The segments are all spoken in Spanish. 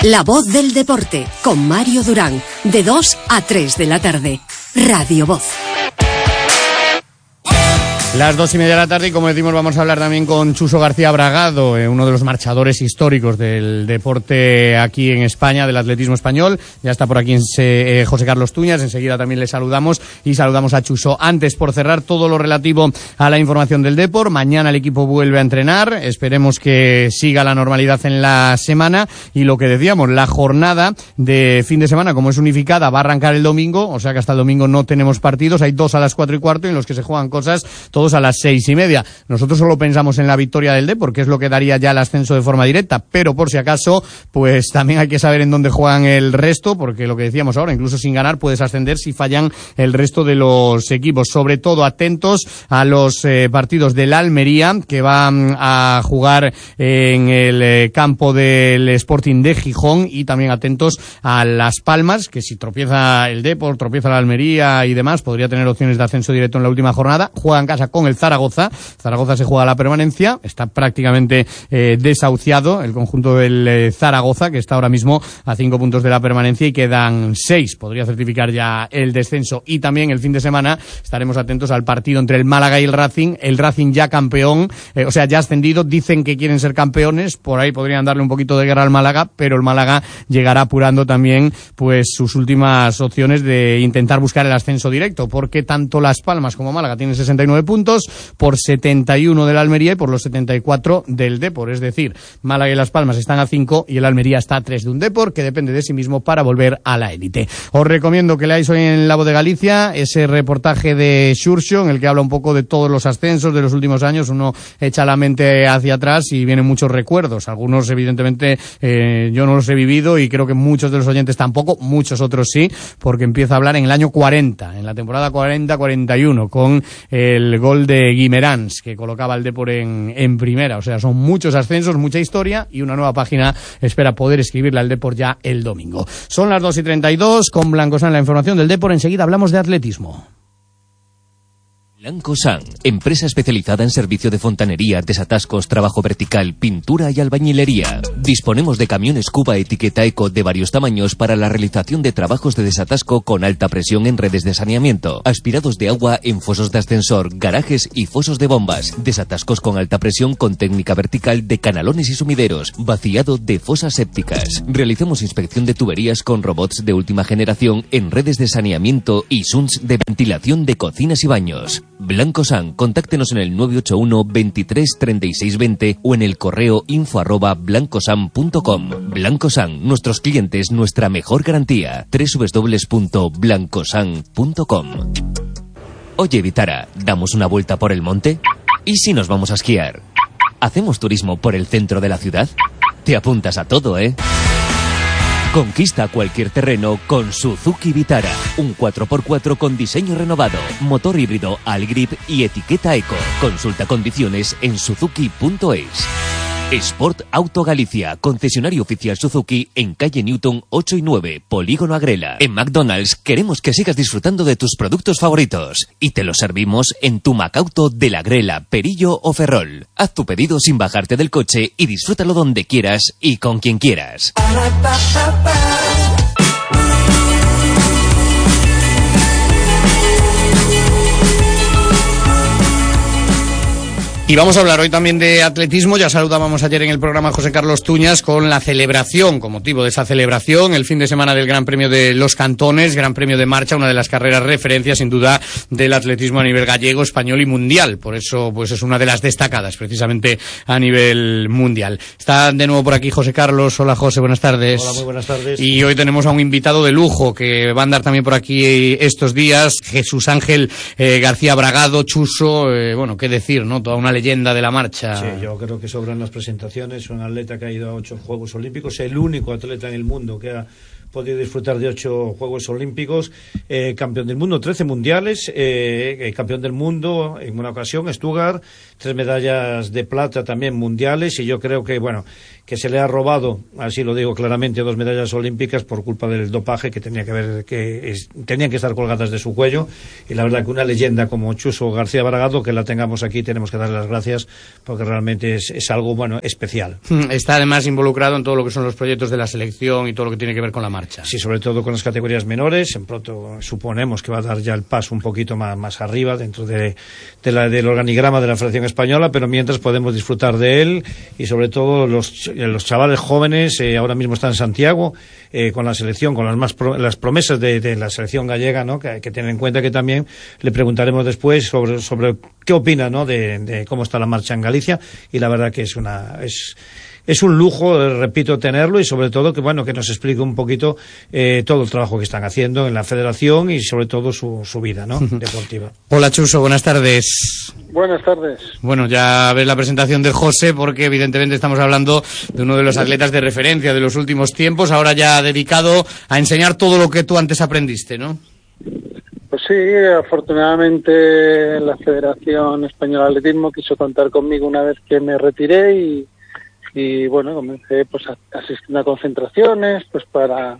La voz del deporte, con Mario Durán, de 2 a 3 de la tarde. Radio Voz. Las 2:30 de la tarde y, como decimos, vamos a hablar también con Chuso García Bragado, uno de los marchadores históricos del deporte aquí en España, del atletismo español. Ya está por aquí José Carlos Tuñas, enseguida también le saludamos y saludamos a Chuso. Antes, por cerrar todo lo relativo a la información del deporte, mañana el equipo vuelve a entrenar, esperemos que siga la normalidad en la semana y lo que decíamos, la jornada de fin de semana, como es unificada, va a arrancar el domingo, o sea que hasta el domingo no tenemos partidos, hay 2 a las 4:15 en los que se juegan cosas todos a las 6:30. Nosotros solo pensamos en la victoria del Depor, que es lo que daría ya el ascenso de forma directa, pero por si acaso, pues también hay que saber en dónde juegan el resto, porque lo que decíamos ahora, incluso sin ganar puedes ascender si fallan el resto de los equipos. Sobre todo atentos a los partidos del Almería, que van a jugar en el campo del Sporting de Gijón, y también atentos a Las Palmas, que si tropieza el Depor, tropieza la Almería y demás, podría tener opciones de ascenso directo en la última jornada. Juega en casa con el Zaragoza. Zaragoza se juega la permanencia, está prácticamente desahuciado el conjunto del Zaragoza, que está ahora mismo a 5 puntos de la permanencia y quedan 6. Podría certificar ya el descenso. Y también el fin de semana estaremos atentos al partido entre el Málaga y el Racing. El Racing ya campeón, o sea, ya ascendido, dicen que quieren ser campeones, por ahí podrían darle un poquito de guerra al Málaga, pero el Málaga llegará apurando también pues sus últimas opciones de intentar buscar el ascenso directo, porque tanto Las Palmas como Málaga tienen 69 puntos, por 71 del Almería y por los 74 del Depor. Es decir, Málaga y Las Palmas están a 5 y el Almería está a 3 de un Depor, que depende de sí mismo para volver a la élite. Os recomiendo que leáis hoy en La Voz de Galicia ese reportaje de Xurxo, en el que habla un poco de todos los ascensos de los últimos años. Uno echa la mente hacia atrás y vienen muchos recuerdos. Algunos, evidentemente, yo no los he vivido y creo que muchos de los oyentes tampoco, muchos otros sí, porque empieza a hablar en el año 40, en la temporada 40-41, con el gol de Guimerans, que colocaba al Depor en primera. O sea, son muchos ascensos, mucha historia, y una nueva página espera poder escribirle al Depor ya el domingo. Son las 2:32, con Blancosan la información del Depor. Enseguida hablamos de atletismo. Blancosan, empresa especializada en servicio de fontanería, desatascos, trabajo vertical, pintura y albañilería. Disponemos de camiones Cuba etiqueta eco de varios tamaños para la realización de trabajos de desatasco con alta presión en redes de saneamiento, aspirados de agua en fosos de ascensor, garajes y fosos de bombas, desatascos con alta presión con técnica vertical de canalones y sumideros, vaciado de fosas sépticas. Realizamos inspección de tuberías con robots de última generación en redes de saneamiento y sunts de ventilación de cocinas y baños. Blancosan, contáctenos en el 981 23 36 20 o en el correo info@blancosan.com. Blancosan, nuestros clientes, nuestra mejor garantía. www.blancosan.com. Oye, Vitara, ¿damos una vuelta por el monte? ¿Y si nos vamos a esquiar? ¿Hacemos turismo por el centro de la ciudad? Te apuntas a todo, ¿eh? Conquista cualquier terreno con Suzuki Vitara. Un 4x4 con diseño renovado, motor híbrido Allgrip y etiqueta eco. Consulta condiciones en suzuki.es. Sport Auto Galicia, concesionario oficial Suzuki en calle Newton 8 y 9, Polígono Agrela. En McDonald's queremos que sigas disfrutando de tus productos favoritos y te los servimos en tu Macauto de la Grela, Perillo o Ferrol. Haz tu pedido sin bajarte del coche y disfrútalo donde quieras y con quien quieras. Y vamos a hablar hoy también de atletismo. Ya saludábamos ayer en el programa a José Carlos Tuñas con la celebración, con motivo de esa celebración, el fin de semana del Gran Premio de los Cantones, Gran Premio de Marcha, una de las carreras referencias sin duda del atletismo a nivel gallego, español y mundial. Por eso pues es una de las destacadas precisamente a nivel mundial. Está de nuevo por aquí José Carlos. Hola José, buenas tardes. Hola, muy buenas tardes. Y hoy tenemos a un invitado de lujo que va a andar también por aquí estos días, Jesús Ángel García Bragado, Chuso, bueno, qué decir, ¿no? Toda una leyenda de la marcha. Sí, yo creo que sobran las presentaciones. Un atleta que ha ido a 8 Juegos Olímpicos, el único atleta en el mundo que ha podido disfrutar de 8 Juegos Olímpicos, campeón del mundo, 13 mundiales, campeón del mundo en una ocasión, Stuttgart, 3 medallas de plata también mundiales, y yo creo que, bueno, que se le ha robado, así lo digo claramente, 2 medallas olímpicas por culpa del dopaje que tenían que estar colgadas de su cuello, y la verdad que una leyenda como Chuso García Bragado, que la tengamos aquí, tenemos que darle las gracias, porque realmente es algo, bueno, especial. Está además involucrado en todo lo que son los proyectos de la selección y todo lo que tiene que ver con la marcha. Sí, sobre todo con las categorías menores. En pronto suponemos que va a dar ya el paso un poquito más arriba dentro del organigrama de la Federación Española, pero mientras podemos disfrutar de él, y sobre todo los chavales jóvenes, ahora mismo está en Santiago, con la selección, con las promesas de la selección gallega, ¿no? Que tener en cuenta que también le preguntaremos después sobre qué opina, ¿no? de cómo está la marcha en Galicia, y la verdad que es un lujo, repito, tenerlo, y sobre todo que, bueno, que nos explique un poquito todo el trabajo que están haciendo en la federación y sobre todo su vida, ¿no? deportiva. Hola, Chuso, buenas tardes. Buenas tardes. Bueno, ya ves la presentación de José, porque evidentemente estamos hablando de uno de los atletas de referencia de los últimos tiempos, ahora ya dedicado a enseñar todo lo que tú antes aprendiste, ¿no? Pues sí, afortunadamente la Federación Española de Atletismo quiso contar conmigo una vez que me retiré, y bueno, comencé pues asistiendo a concentraciones pues para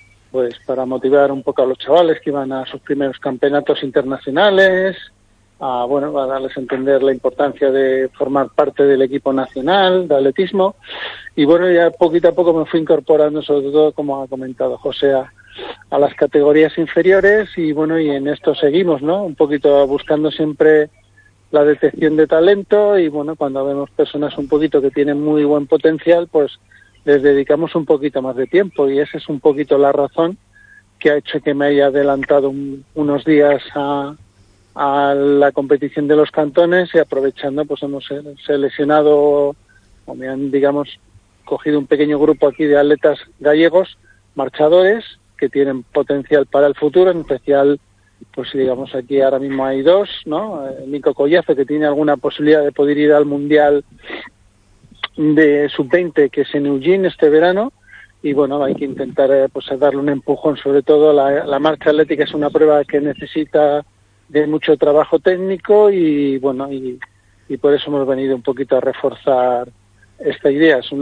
motivar un poco a los chavales que iban a sus primeros campeonatos internacionales, a darles a entender la importancia de formar parte del equipo nacional de atletismo, y bueno, ya poquito a poco me fui incorporando, sobre todo, como ha comentado José, a las categorías inferiores, y bueno, y en esto seguimos, ¿no? Un poquito buscando siempre la detección de talento, y bueno, cuando vemos personas un poquito que tienen muy buen potencial, pues les dedicamos un poquito más de tiempo, y esa es un poquito la razón que ha hecho que me haya adelantado unos días a la competición de los cantones, y aprovechando pues hemos seleccionado, o me han, digamos, cogido un pequeño grupo aquí de atletas gallegos, marchadores, que tienen potencial para el futuro, en especial, pues digamos, aquí ahora mismo hay 2, ¿no? Nico Collazo, que tiene alguna posibilidad de poder ir al Mundial de Sub-20, que es en Eugene este verano, y bueno, hay que intentar pues darle un empujón. Sobre todo la marcha atlética es una prueba que necesita de mucho trabajo técnico, y bueno, y por eso hemos venido un poquito a reforzar esta idea. Es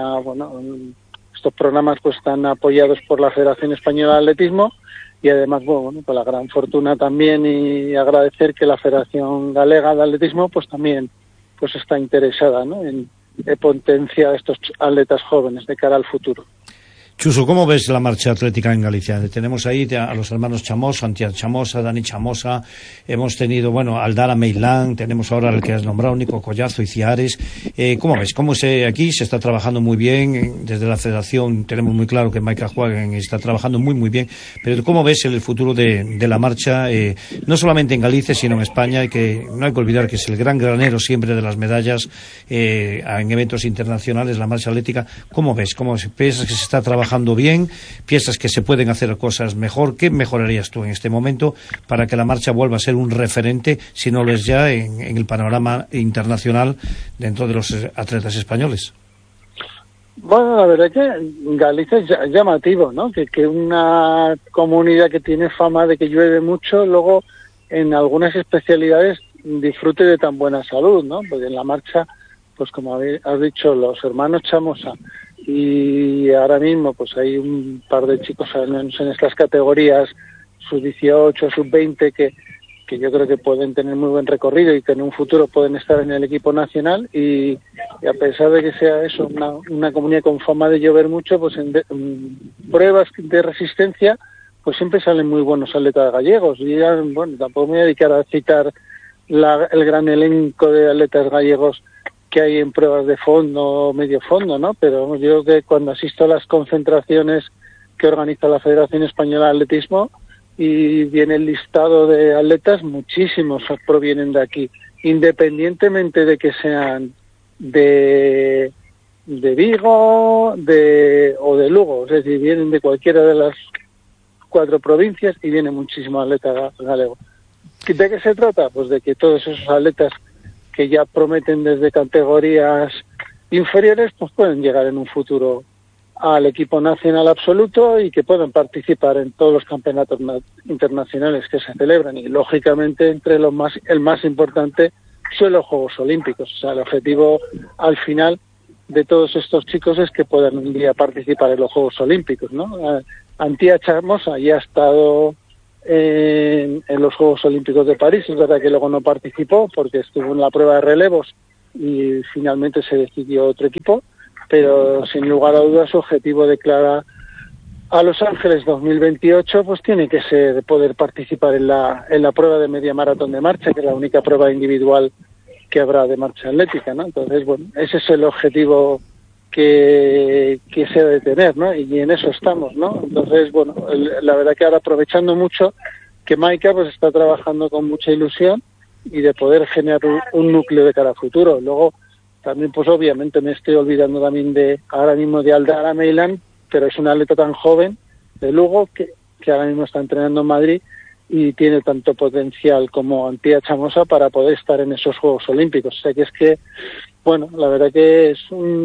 estos programas pues están apoyados por la Federación Española de Atletismo, y además, bueno, con la gran fortuna también, y agradecer que la Federación Galega de Atletismo pues también pues está interesada, ¿no? en potenciar a estos atletas jóvenes de cara al futuro. Chuso, ¿cómo ves la marcha atlética en Galicia? Tenemos ahí a los hermanos Chamosa, Antier Chamosa, Dani Chamosa, hemos tenido, bueno, Aldara Meilán, tenemos ahora el que has nombrado, Nico Collazo y Ciares. ¿Cómo ves? Aquí se está trabajando muy bien, desde la federación tenemos muy claro que Maika Juagen está trabajando muy muy bien, pero ¿cómo ves el futuro de la marcha, no solamente en Galicia, sino en España? Y que no hay que olvidar que es el gran granero siempre de las medallas en eventos internacionales, la marcha atlética. ¿Cómo ves? ¿Piensas que se está trabajando bien? ¿Piensas que se pueden hacer cosas mejor? ¿Qué mejorarías tú en este momento para que la marcha vuelva a ser un referente, si no lo es ya, en el panorama internacional dentro de los atletas españoles? Bueno, la verdad que Galicia es llamativo, ¿no? Que una comunidad que tiene fama de que llueve mucho, luego en algunas especialidades disfrute de tan buena salud, ¿no? Porque en la marcha, pues como has dicho, los hermanos Chamosa, y ahora mismo pues hay un par de chicos al menos en estas categorías, sub-18, sub-20, que yo creo que pueden tener muy buen recorrido y que en un futuro pueden estar en el equipo nacional, y a pesar de que sea eso, una comunidad con fama de llover mucho, pues en pruebas de resistencia pues siempre salen muy buenos atletas gallegos. Y ya, bueno, tampoco me voy a dedicar a citar el gran elenco de atletas gallegos que hay en pruebas de fondo, medio fondo, ¿no? Pero yo creo que cuando asisto a las concentraciones que organiza la Federación Española de Atletismo y viene el listado de atletas, muchísimos provienen de aquí, independientemente de que sean de Vigo o de Lugo, es decir, vienen de cualquiera de las 4 provincias y vienen muchísimos atletas galegos. ¿De qué se trata? Pues de que todos esos atletas que ya prometen desde categorías inferiores, pues pueden llegar en un futuro al equipo nacional absoluto y que puedan participar en todos los campeonatos internacionales que se celebran. Y lógicamente el más importante son los Juegos Olímpicos. O sea, el objetivo al final de todos estos chicos es que puedan un día participar en los Juegos Olímpicos, ¿no? Antía Chamosa ya ha estado en los Juegos Olímpicos de París. Es verdad que luego no participó porque estuvo en la prueba de relevos y finalmente se decidió otro equipo, pero sin lugar a dudas su objetivo de cara a Los Ángeles 2028 pues tiene que ser poder participar en la prueba de media maratón de marcha, que es la única prueba individual que habrá de marcha atlética, ¿no? Entonces, bueno, ese es el objetivo que se ha de tener, ¿no? Y en eso estamos, ¿no? Entonces, bueno, la verdad que ahora aprovechando mucho que Maika pues está trabajando con mucha ilusión y de poder generar un núcleo de cara a futuro. Luego, también pues obviamente me estoy olvidando también ahora mismo de Aldara Meilán, pero es una atleta tan joven de Lugo que ahora mismo está entrenando en Madrid y tiene tanto potencial como Antía Chamosa para poder estar en esos Juegos Olímpicos. O sea que es que, bueno, la verdad que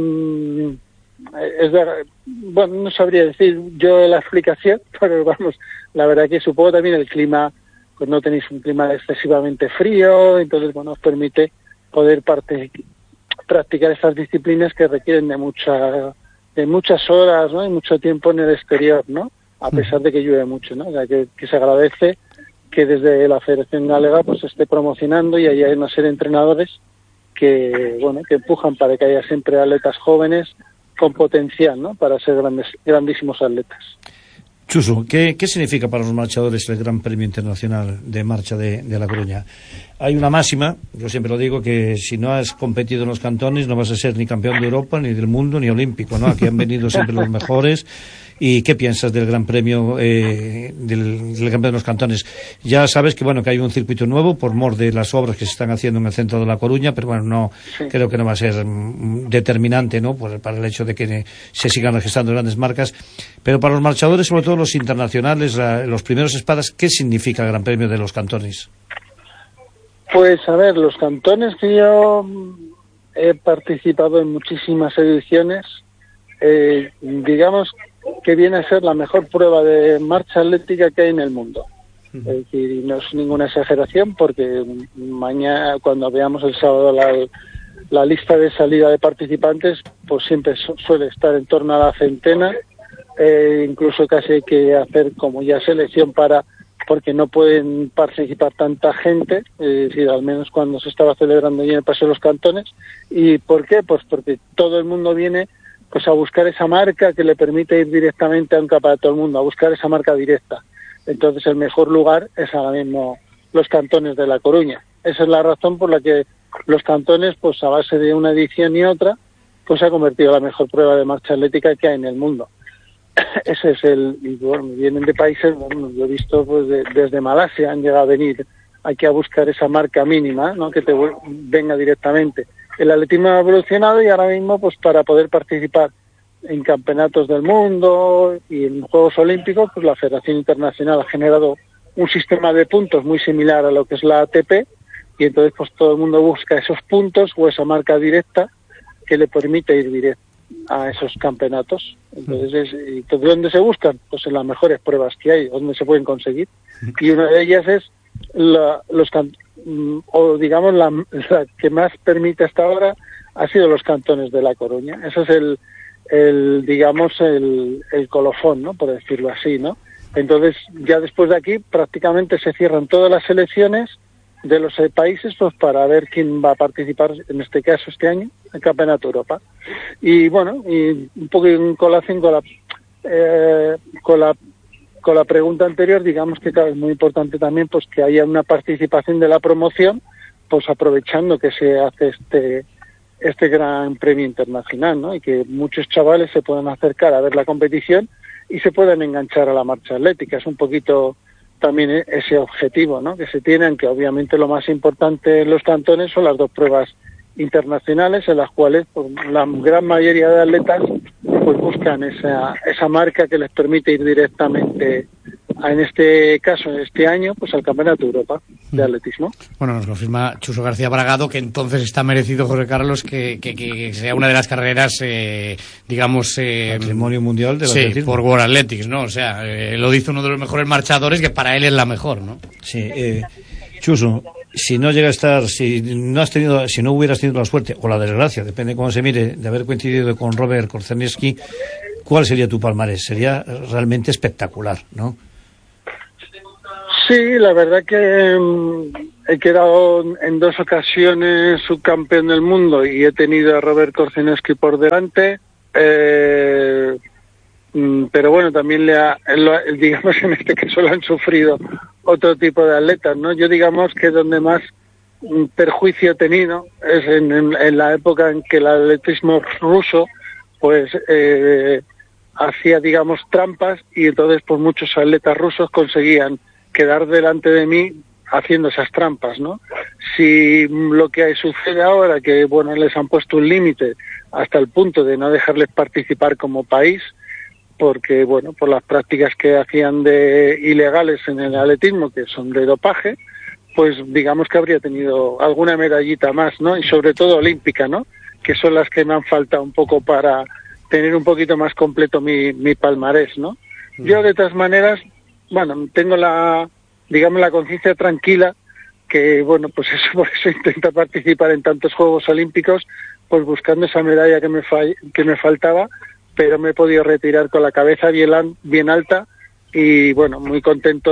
bueno, no sabría decir yo la explicación, pero vamos, la verdad que supongo también el clima, pues no tenéis un clima excesivamente frío, entonces, bueno, os permite poder practicar estas disciplinas que requieren de muchas horas, ¿no? Y mucho tiempo en el exterior, ¿no? A pesar de que llueve mucho, ¿no? O sea, que se agradece que desde la Federación Galega pues se esté promocionando y hay una serie de entrenadores que, bueno, que empujan para que haya siempre atletas jóvenes con potencial, ¿no? Para ser grandísimos atletas. Chuso, ¿qué significa para los marchadores el Gran Premio Internacional de Marcha de La Coruña? Hay una máxima, yo siempre lo digo, que si no has competido en los cantones no vas a ser ni campeón de Europa, ni del mundo, ni olímpico, ¿no? Aquí han venido siempre los mejores. ¿Y qué piensas del Gran Premio del Gran Premio de los Cantones? Ya sabes que bueno que hay un circuito nuevo por mor de las obras que se están haciendo en el centro de La Coruña, pero bueno, no creo que no va a ser determinante, ¿no? Para el hecho de que se sigan registrando grandes marcas. Pero para los marchadores, sobre todo los internacionales, los primeros espadas, ¿qué significa el Gran Premio de los Cantones? Pues a ver, los cantones que yo he participado en muchísimas ediciones, digamos que viene a ser la mejor prueba de marcha atlética que hay en el mundo. Es decir, no es ninguna exageración porque mañana, cuando veamos el sábado la lista de salida de participantes, pues siempre suele estar en torno a la centena, incluso casi hay que hacer como ya selección porque no pueden participar tanta gente, es decir, al menos cuando se estaba celebrando ya en el Paseo de los Cantones. ¿Y por qué? Pues porque todo el mundo viene pues a buscar esa marca que le permite ir directamente a un campeonato del mundo, a buscar esa marca directa. Entonces el mejor lugar es ahora mismo los cantones de La Coruña. Esa es la razón por la que los cantones, pues a base de una edición y otra, pues se ha convertido en la mejor prueba de marcha atlética que hay en el mundo. Ese es y bueno, vienen de países, bueno, yo he visto pues desde Malasia han llegado a venir aquí a buscar esa marca mínima, ¿no? Que te venga directamente. El atletismo ha evolucionado y ahora mismo, pues para poder participar en campeonatos del mundo y en Juegos Olímpicos, pues la Federación Internacional ha generado un sistema de puntos muy similar a lo que es la ATP y entonces pues todo el mundo busca esos puntos o esa marca directa que le permite ir directo a esos campeonatos. Entonces, ¿dónde se buscan? Pues en las mejores pruebas que hay, donde se pueden conseguir. Y una de ellas es la que más permite hasta ahora ha sido los cantones de La Coruña. Eso es el colofón, ¿no? Por decirlo así, ¿no? Entonces, ya después de aquí prácticamente se cierran todas las selecciones de los países pues para ver quién va a participar, en este caso este año, en el Campeonato Europa. Y bueno, y un poco en colación con la pregunta anterior, digamos que claro, es muy importante también pues que haya una participación de la promoción, pues aprovechando que se hace este Gran Premio Internacional, ¿no? Y que muchos chavales se puedan acercar a ver la competición y se puedan enganchar a la marcha atlética. Es un poquito también ese objetivo, ¿no? Que se tienen, que obviamente lo más importante en los cantones son las dos pruebas internacionales en las cuales pues, la gran mayoría de atletas pues buscan esa marca que les permite ir directamente en este caso, este año, pues al Campeonato de Europa. de atletismo. Bueno, nos confirma Chuso García Bragado que entonces está merecido, José Carlos, que sea una de las carreras, digamos... Patrimonio mundial del atletismo. Sí, por World Athletics, ¿no? O sea, lo dice uno de los mejores marchadores, que para él es la mejor, ¿no? Sí, Chuso, si no llega a estar, si no hubieras tenido la suerte, o la desgracia, depende de cómo se mire, de haber coincidido con Robert Korzenski, ¿cuál sería tu palmarés? Sería realmente espectacular, ¿no? Sí, la verdad que he quedado en 2 ocasiones subcampeón del mundo y he tenido a Robert Korzenski por delante, pero bueno, también digamos en este caso lo han sufrido otro tipo de atletas, ¿no? Yo digamos que donde más perjuicio he tenido es en la época en que el atletismo ruso pues hacía, digamos, trampas, y entonces pues muchos atletas rusos conseguían quedar delante de mí haciendo esas trampas, ¿no? Si lo que sucede ahora, que bueno, les han puesto un límite hasta el punto de no dejarles participar como país, porque bueno, por las prácticas que hacían de ilegales en el atletismo, que son de dopaje, pues digamos que habría tenido alguna medallita más, ¿no? Y sobre todo olímpica, ¿no? Que son las que me han faltado un poco para tener un poquito más completo mi palmarés, ¿no? Yo de todas maneras, bueno, tengo la conciencia tranquila que, bueno, pues eso, por eso intento participar en tantos Juegos Olímpicos, pues buscando esa medalla que me faltaba, pero me he podido retirar con la cabeza bien alta y, bueno, muy contento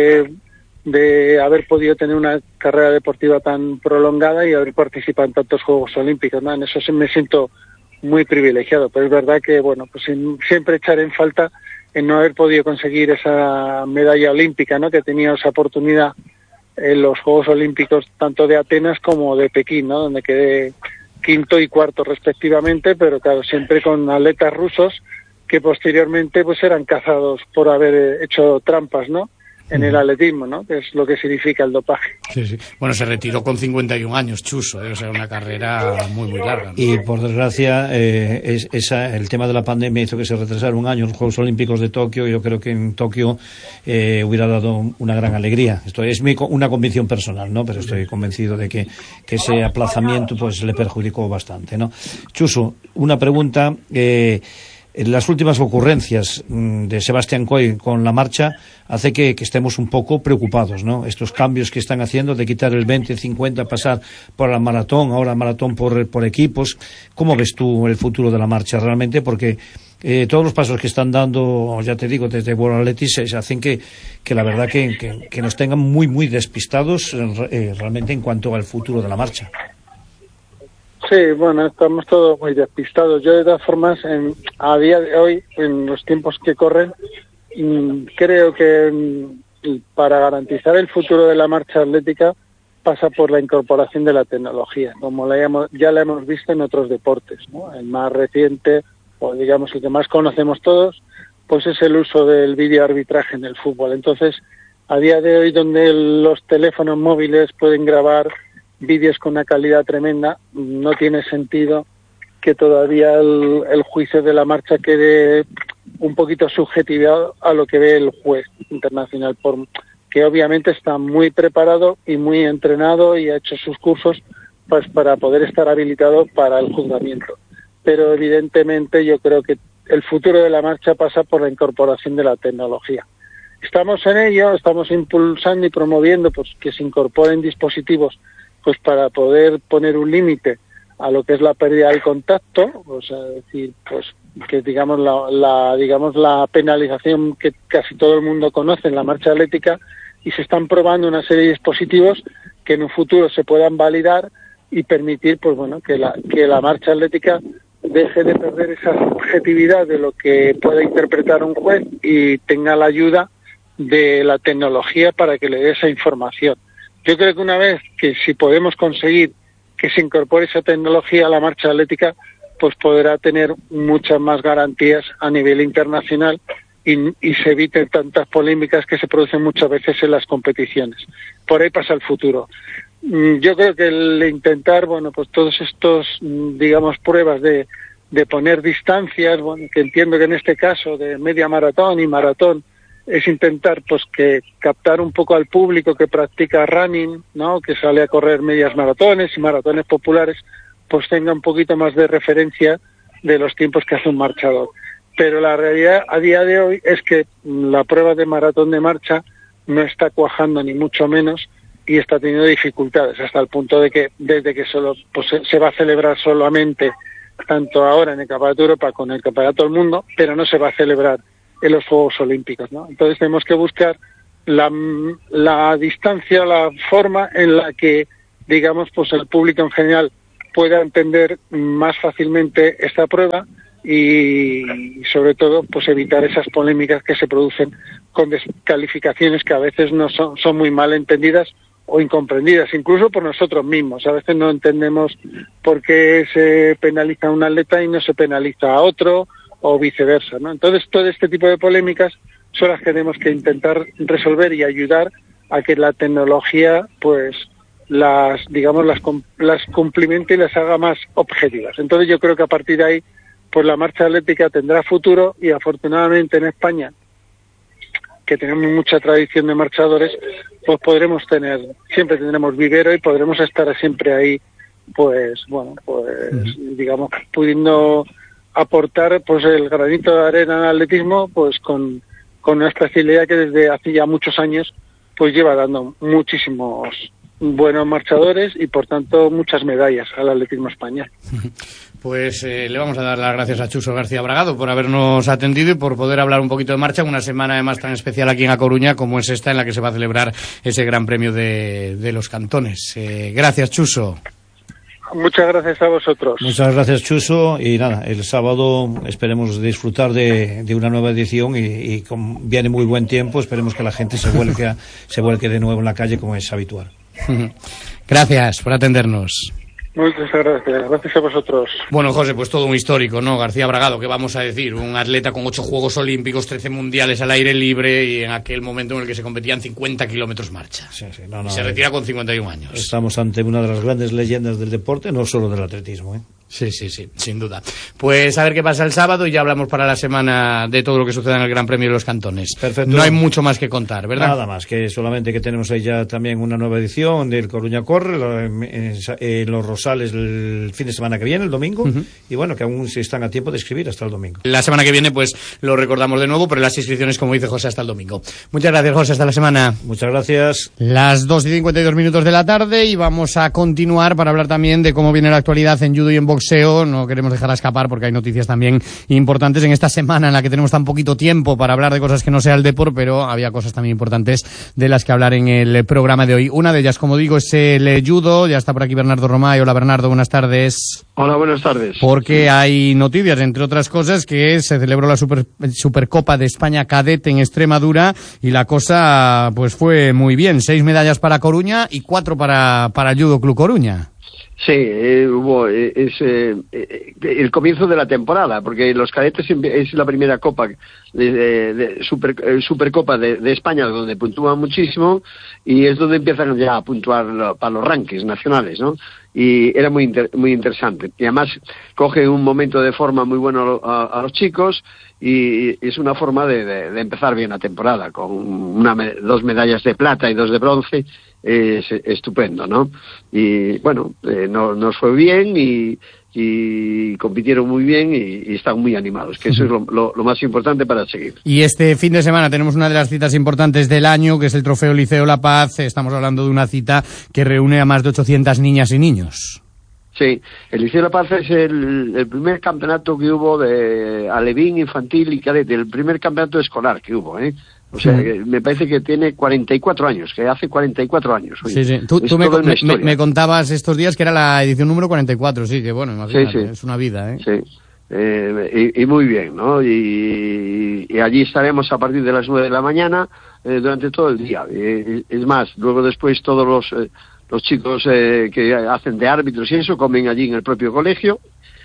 de haber podido tener una carrera deportiva tan prolongada y haber participado en tantos Juegos Olímpicos, ¿no? En eso sí me siento muy privilegiado, pero es verdad que, bueno, pues siempre echaré en falta en no haber podido conseguir esa medalla olímpica, ¿no? Que tenía esa oportunidad en los Juegos Olímpicos tanto de Atenas como de Pekín, ¿no? Donde quedé 5º y 4º respectivamente, pero claro, siempre con atletas rusos que posteriormente pues eran cazados por haber hecho trampas, ¿no? En el atletismo, ¿no? Que es lo que significa el dopaje. Sí, sí. Bueno, se retiró con 51 años, Chuso, o sea, una carrera muy, muy larga, ¿no? Y por desgracia, el tema de la pandemia hizo que se retrasara un año los Juegos Olímpicos de Tokio. Yo creo que en Tokio hubiera dado una gran alegría. Esto es una convicción personal, ¿no? Pero estoy convencido de que ese aplazamiento pues le perjudicó bastante, ¿no? Chuso, una pregunta. Las últimas ocurrencias de Sebastián Coe con la marcha hace que estemos un poco preocupados, ¿no? Estos cambios que están haciendo de quitar el 20-50, pasar por la maratón, ahora maratón por equipos. ¿Cómo ves tú el futuro de la marcha realmente? Porque todos los pasos que están dando, ya te digo, desde World Athletics hacen que la verdad que nos tengan muy, muy despistados realmente en cuanto al futuro de la marcha. Sí, bueno, estamos todos muy despistados. Yo, de todas formas, a día de hoy, en los tiempos que corren, creo que para garantizar el futuro de la marcha atlética pasa por la incorporación de la tecnología, como ya la hemos visto en otros deportes, ¿no? El más reciente, o digamos el que más conocemos todos, pues es el uso del videoarbitraje en el fútbol. Entonces, a día de hoy, donde los teléfonos móviles pueden grabar vídeos con una calidad tremenda, no tiene sentido que todavía el juicio de la marcha quede un poquito subjetivado a lo que ve el juez internacional, que obviamente está muy preparado y muy entrenado y ha hecho sus cursos pues para poder estar habilitado para el juzgamiento. Pero evidentemente yo creo que el futuro de la marcha pasa por la incorporación de la tecnología. Estamos en ello, estamos impulsando y promoviendo pues que se incorporen dispositivos pues para poder poner un límite a lo que es la pérdida del contacto, o sea, decir, pues que digamos la penalización que casi todo el mundo conoce en la marcha atlética, y se están probando una serie de dispositivos que en un futuro se puedan validar y permitir pues bueno que la marcha atlética deje de perder esa subjetividad de lo que pueda interpretar un juez y tenga la ayuda de la tecnología para que le dé esa información. Yo creo que una vez que si podemos conseguir que se incorpore esa tecnología a la marcha atlética, pues podrá tener muchas más garantías a nivel internacional y se eviten tantas polémicas que se producen muchas veces en las competiciones. Por ahí pasa el futuro. Yo creo que el intentar, bueno, pues todos estos, digamos, pruebas de poner distancias, bueno, que entiendo que en este caso de media maratón y maratón es intentar pues que captar un poco al público que practica running, ¿no? Que sale a correr medias maratones y maratones populares, pues tenga un poquito más de referencia de los tiempos que hace un marchador. Pero la realidad a día de hoy es que la prueba de maratón de marcha no está cuajando ni mucho menos y está teniendo dificultades hasta el punto de que desde que solo pues se va a celebrar solamente tanto ahora en el Campeonato de Europa con el Campeonato del Mundo, pero no se va a celebrar en los Juegos Olímpicos, ¿no? Entonces tenemos que buscar la distancia, la forma en la que, digamos, pues el público en general pueda entender más fácilmente esta prueba y sobre todo pues evitar esas polémicas que se producen con descalificaciones que a veces no son muy mal entendidas o incomprendidas, incluso por nosotros mismos. A veces no entendemos por qué se penaliza a un atleta y no se penaliza a otro, o viceversa, ¿no? Entonces, todo este tipo de polémicas son las que tenemos que intentar resolver y ayudar a que la tecnología, pues, las cumplimente y las haga más objetivas. Entonces, yo creo que a partir de ahí, pues la marcha atlética tendrá futuro y afortunadamente en España, que tenemos mucha tradición de marchadores, pues siempre tendremos vivero y podremos estar siempre ahí, pues, bueno, pues, digamos, pudiendo aportar pues el granito de arena al atletismo pues con una especialidad que desde hace ya muchos años pues lleva dando muchísimos buenos marchadores y por tanto muchas medallas al atletismo español. Pues le vamos a dar las gracias a Chuso García Bragado por habernos atendido y por poder hablar un poquito de marcha en una semana además tan especial aquí en A Coruña como es esta en la que se va a celebrar ese Gran Premio de los Cantones. Gracias, Chuso. Muchas gracias a vosotros. Muchas gracias, Chuso. Y nada, el sábado esperemos disfrutar de una nueva edición y viene muy buen tiempo. Esperemos que la gente se vuelque de nuevo en la calle como es habitual. Gracias por atendernos. Muchas gracias. Gracias a vosotros. Bueno, José, pues todo un histórico, ¿no? García Bragado, ¿qué vamos a decir? Un atleta con 8 Juegos Olímpicos, 13 mundiales al aire libre y en aquel momento en el que se competían 50 kilómetros marcha. Sí, y se retira con 51 años. Estamos ante una de las grandes leyendas del deporte, no solo del atletismo, ¿eh? Sí, sin duda. Pues a ver qué pasa el sábado y ya hablamos para la semana de todo lo que suceda en el Gran Premio de los Cantones. Perfecto. No hay mucho más que contar, ¿verdad? Nada más, que solamente que tenemos ahí ya también una nueva edición del Coruña Corre, en los Rosales el fin de semana que viene, el domingo, y bueno, que aún se están a tiempo de escribir hasta el domingo. La semana que viene, pues lo recordamos de nuevo, pero las inscripciones, como dice José, hasta el domingo. Muchas gracias, José, hasta la semana. Muchas gracias. Las 2:52 de la tarde y vamos a continuar para hablar también de cómo viene la actualidad en judo y en boxeo. No queremos dejarla escapar porque hay noticias también importantes en esta semana en la que tenemos tan poquito tiempo para hablar de cosas que no sea el deporte, pero había cosas también importantes de las que hablar en el programa de hoy. Una de ellas, como digo, es el judo. Ya está por aquí Bernardo Romay. Hola, Bernardo, buenas tardes. Hola, buenas tardes. Porque hay noticias, entre otras cosas, que se celebró la Supercopa de España Cadete en Extremadura y la cosa pues fue muy bien. 6 medallas para Coruña y 4 para el Judo Club Coruña. Sí, hubo el comienzo de la temporada, porque los cadetes es la primera copa Supercopa de España donde puntúan muchísimo y es donde empiezan ya a puntuar para los rankings nacionales, ¿no? Y era muy interesante. Y además coge un momento de forma muy bueno a los chicos y es una forma de empezar bien la temporada con 2 medallas de plata y 2 de bronce. Es estupendo, ¿no? Y bueno, nos fue bien y compitieron muy bien y están muy animados, que eso es lo más importante para seguir. Y este fin de semana tenemos una de las citas importantes del año, que es el Trofeo Liceo La Paz. Estamos hablando de una cita que reúne a más de 800 niñas y niños. Sí, el Liceo La Paz es el primer campeonato que hubo de alevín, infantil y cadete, el primer campeonato escolar que hubo, ¿eh? O sea, me parece que tiene 44 años, que hace 44 años. Oye, sí. Tú me contabas estos días que era la edición número 44, sí, que bueno, imagínate, sí. Es una vida, ¿eh? Sí, y muy bien, ¿no? Y allí estaremos a partir de las 9 de la mañana durante todo el día. Es más, luego después todos los chicos que hacen de árbitros y eso comen allí en el propio colegio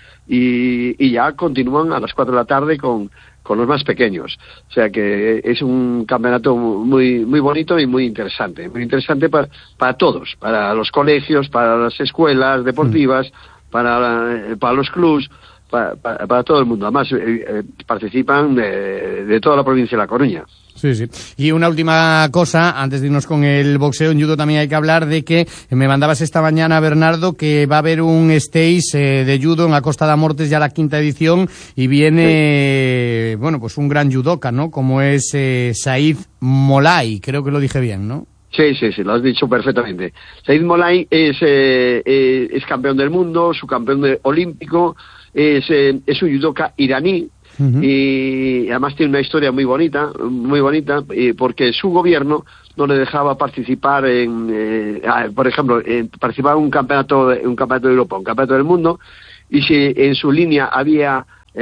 y ya continúan a las 4 de la tarde con los más pequeños. O sea que es un campeonato muy muy bonito y muy interesante para todos, para los colegios, para las escuelas deportivas, para los clubs. para todo el mundo. Además, participan de toda la provincia de La Coruña. Sí, sí. Y una última cosa, antes de irnos con el boxeo, en judo también hay que hablar de que me mandabas esta mañana, Bernardo, que va a haber un stage de judo en la Costa da Mortes, ya la 5ª edición, y viene, bueno, pues un gran judoka, ¿no? Como es Said Molay, creo que lo dije bien, ¿no? Sí, lo has dicho perfectamente. Said Molay es campeón del mundo, subcampeón olímpico, es un judoka iraní. Uh-huh. Y además tiene una historia muy bonita, porque su gobierno no le dejaba participar por ejemplo, participar en un campeonato de Europa, un campeonato del mundo, y si en su línea había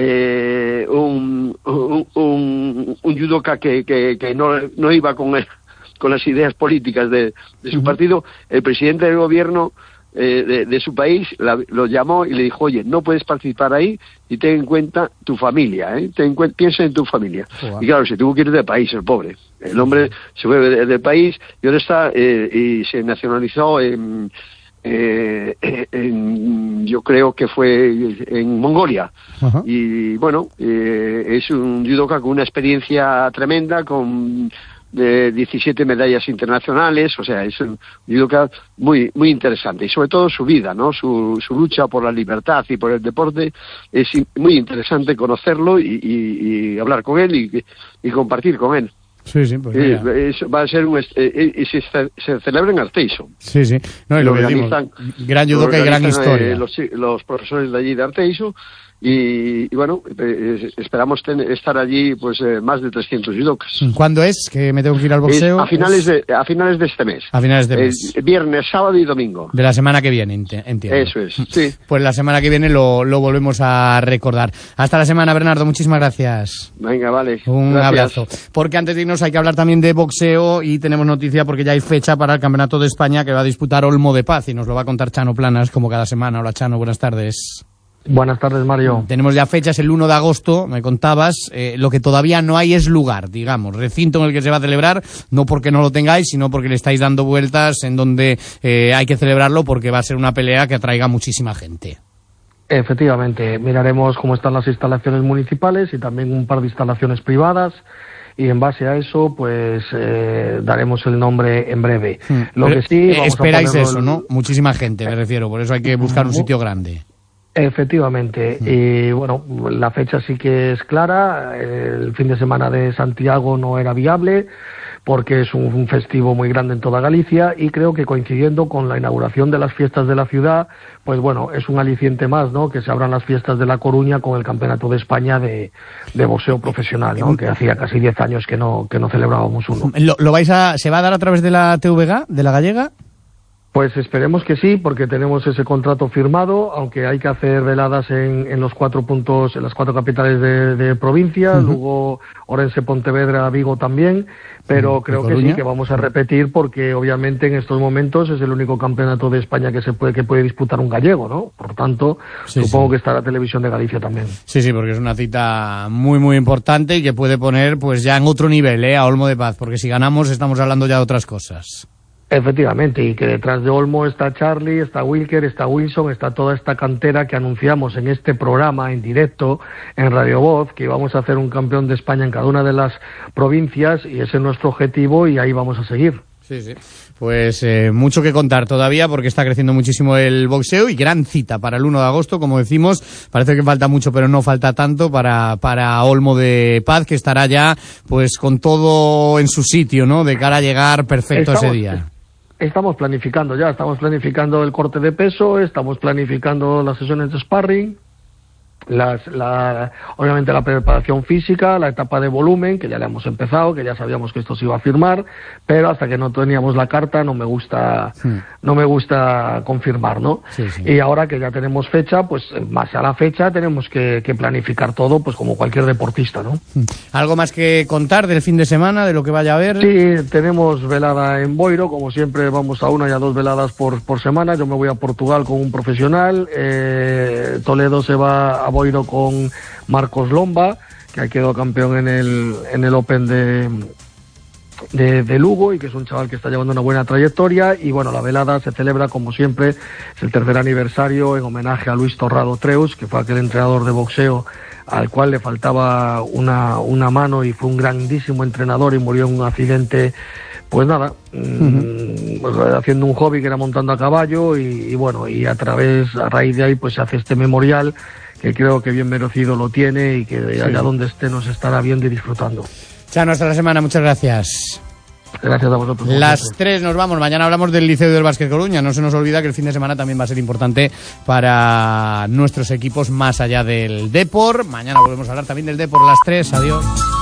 un judoka que no iba con las ideas políticas de su partido, el presidente del gobierno de su país lo llamó y le dijo: oye, no puedes participar ahí y ten en cuenta tu familia, piensa en tu familia. Y claro, se tuvo que ir del país, el pobre. El hombre se fue del país y ahora está y se nacionalizó yo creo que fue en Mongolia. Uh-huh. Y bueno, es un judoka con una experiencia tremenda, con 17 medallas internacionales, o sea, es un judoka muy interesante, y sobre todo su vida, ¿no? Su lucha por la libertad y por el deporte, es muy interesante conocerlo y hablar con él y compartir con él. Sí, pues va a ser se celebra en Arteixo. Sí. No, y lo que decimos, gran judoka y gran historia. Los profesores de allí de Arteixo. Y bueno, esperamos estar allí pues más de 300 judokas. ¿Cuándo es que me tengo que ir al boxeo? A finales de este mes. A finales de mes. Viernes, sábado y domingo. De la semana que viene, entiendo. Eso es, sí. Pues la semana que viene lo volvemos a recordar. Hasta la semana, Bernardo, muchísimas gracias. Venga, vale. Un abrazo. Porque antes de irnos hay que hablar también de boxeo, y tenemos noticia porque ya hay fecha para el Campeonato de España que va a disputar Olmo de Paz, y nos lo va a contar Chano Planas como cada semana. Hola, Chano, buenas tardes. Buenas tardes, Mario. Tenemos ya fechas, el 1 de agosto, me contabas. Lo que todavía no hay es lugar, digamos, recinto en el que se va a celebrar, no porque no lo tengáis, sino porque le estáis dando vueltas en donde hay que celebrarlo, porque va a ser una pelea que atraiga muchísima gente. Efectivamente, miraremos cómo están las instalaciones municipales y también un par de instalaciones privadas, y en base a eso pues daremos el nombre en breve. Lo que sí, esperáis eso, ¿no? Muchísima gente, me refiero, por eso hay que buscar un sitio grande. Efectivamente, y bueno, la fecha sí que es clara. El fin de semana de Santiago no era viable porque es un festivo muy grande en toda Galicia, y creo que coincidiendo con la inauguración de las fiestas de la ciudad, pues bueno, es un aliciente más, ¿no?, que se abran las fiestas de La Coruña con el Campeonato de España de boxeo profesional, ¿no?, que hacía casi 10 años que no celebrábamos uno. ¿Se va a dar a través de la TVG, de la gallega? Pues esperemos que sí, porque tenemos ese contrato firmado, aunque hay que hacer veladas en los 4 puntos, en las 4 capitales de provincia, Lugo, Orense, Pontevedra, Vigo también, pero creo que sí, que vamos a repetir, porque obviamente en estos momentos es el único campeonato de España que puede disputar un gallego, ¿no? Por tanto, supongo que estará Televisión de Galicia también. Sí, porque es una cita muy, muy importante y que puede poner pues ya en otro nivel, a Olmo de Paz, porque si ganamos estamos hablando ya de otras cosas. Efectivamente, y que detrás de Olmo está Charlie, está Wilker, está Wilson, está toda esta cantera que anunciamos en este programa en directo en Radio Voz, que íbamos a hacer un campeón de España en cada una de las provincias, y ese es nuestro objetivo y ahí vamos a seguir. Sí. Pues mucho que contar todavía, porque está creciendo muchísimo el boxeo, y gran cita para el 1 de agosto, como decimos. Parece que falta mucho, pero no falta tanto para Olmo de Paz, que estará ya pues con todo en su sitio, ¿no?, de cara a llegar perfecto ese día. Estamos planificando el corte de peso, estamos planificando las sesiones de sparring, obviamente la preparación física, la etapa de volumen, que ya la hemos empezado, que ya sabíamos que esto se iba a firmar, pero hasta que no teníamos la carta no me gusta confirmar, ¿no? Sí. Y ahora que ya tenemos fecha, pues más a la fecha tenemos que planificar todo, pues como cualquier deportista, ¿no? ¿Algo más que contar del fin de semana, de lo que vaya a haber? Sí, tenemos velada en Boiro, como siempre vamos a 1 y a 2 veladas por semana. Yo me voy a Portugal con un profesional, Toledo se va a Boiro con Marcos Lomba, que ha quedado campeón en el Open de Lugo, y que es un chaval que está llevando una buena trayectoria. Y bueno, la velada se celebra como siempre, es el 3er aniversario en homenaje a Luis Torrado Treus, que fue aquel entrenador de boxeo al cual le faltaba una mano y fue un grandísimo entrenador y murió en un accidente, pues nada, pues haciendo un hobby que era montando a caballo, y bueno, y a raíz de ahí pues se hace este memorial, que creo que bien merecido lo tiene, y que allá donde esté nos estará viendo y disfrutando. Chano, hasta la semana, muchas gracias. Gracias a vosotros. Las 3 nos vamos. Mañana hablamos del Liceo y del Básquet Coruña. No se nos olvida que el fin de semana también va a ser importante para nuestros equipos más allá del Depor. Mañana volvemos a hablar también del Depor. Las 3, adiós.